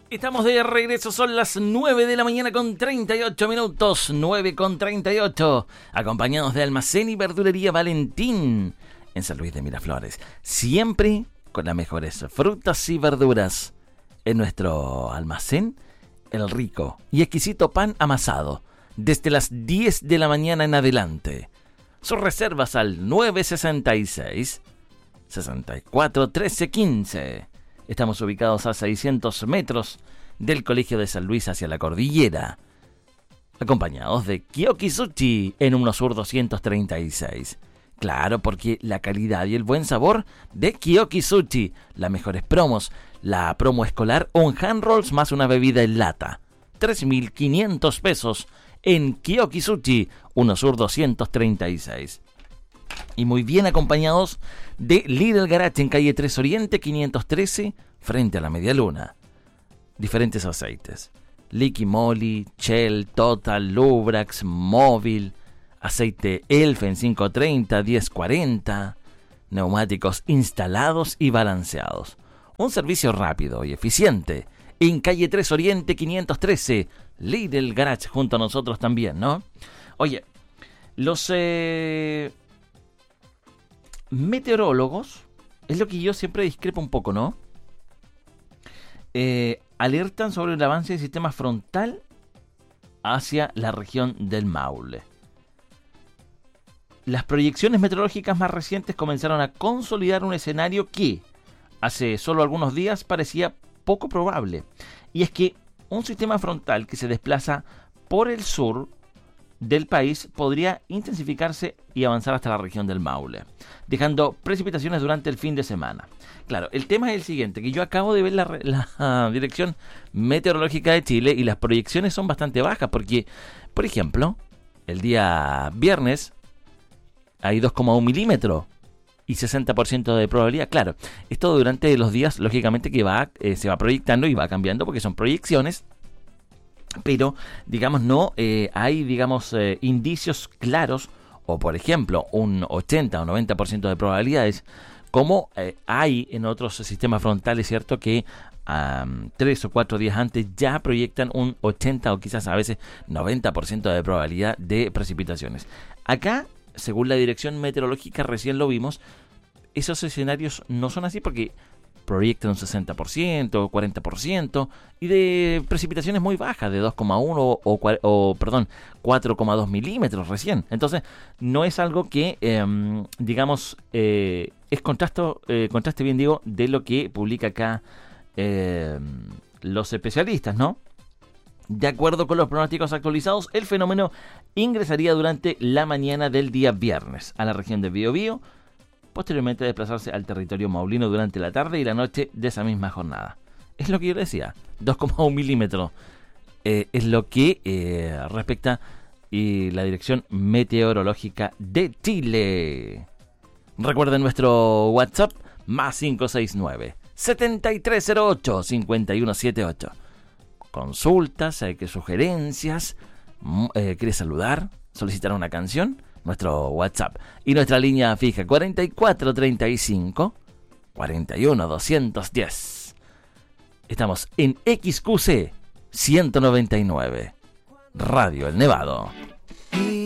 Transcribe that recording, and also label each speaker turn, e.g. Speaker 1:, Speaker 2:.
Speaker 1: Estamos de regreso, son las 9 de la mañana con 38 minutos, 9 con 38, acompañados de Almacén y Verdulería Valentín, en San Luis de Miraflores, siempre con las mejores frutas y verduras. En nuestro almacén, el rico y exquisito pan amasado, desde las 10 de la mañana en adelante. Sus reservas al 966 64 13 15. Estamos ubicados a 600 metros del Colegio de San Luis hacia la cordillera. Acompañados de Kiyoki Sushi en Uno Sur 236. Claro, porque la calidad y el buen sabor de Kiyoki Sushi. Las mejores promos. La promo escolar, un hand rolls más una bebida en lata. 3.500 pesos en Kiyoki Sushi, Uno Sur 236. Y muy bien acompañados de Lidl Garage en calle 3 Oriente 513 frente a la Media Luna. Diferentes aceites: Liqui Moly, Shell, Total, Lubrax, Móvil, aceite Elfen 530, 1040, neumáticos instalados y balanceados. Un servicio rápido y eficiente en calle 3 Oriente 513, Lidl Garage junto a nosotros también, ¿no? Oye, los meteorólogos, es lo que yo siempre discrepo un poco, ¿no? Alertan sobre el avance del sistema frontal hacia la región del Maule. Las proyecciones meteorológicas más recientes comenzaron a consolidar un escenario que hace solo algunos días parecía poco probable. Y es que un sistema frontal que se desplaza por el sur del país podría intensificarse y avanzar hasta la región del Maule, dejando precipitaciones durante el fin de semana. Claro, el tema es el siguiente, que yo acabo de ver la Dirección Meteorológica de Chile y las proyecciones son bastante bajas porque, por ejemplo, el día viernes hay 2,1 milímetros y 60% de probabilidad. Claro, esto durante los días, lógicamente que se va proyectando y va cambiando porque son proyecciones. Pero, digamos, no hay, digamos, indicios claros, o por ejemplo, un 80 o 90% de probabilidades, como hay en otros sistemas frontales, ¿cierto? Que 3 o 4 días antes ya proyectan un 80 o quizás a veces 90% de probabilidad de precipitaciones. Acá, según la Dirección Meteorológica, recién lo vimos, esos escenarios no son así porque proyectan un 60% o 40% y de precipitaciones muy bajas, de 2,1 o 4,2 milímetros recién. Entonces, no es algo que, digamos, es contraste bien, digo, de lo que publica acá los especialistas, ¿no? De acuerdo con los pronósticos actualizados, el fenómeno ingresaría durante la mañana del día viernes a la región de Biobío, posteriormente desplazarse al territorio maulino durante la tarde y la noche de esa misma jornada. Es lo que yo decía, 2,1 milímetros es lo que respecta la Dirección Meteorológica de Chile. Recuerden nuestro WhatsApp, más 569-7308-5178. Consultas, sugerencias, ¿quieres saludar? ¿Solicitar una canción? Nuestro WhatsApp y nuestra línea fija 4435 41 210. Estamos en XQC 199 Radio El Nevado.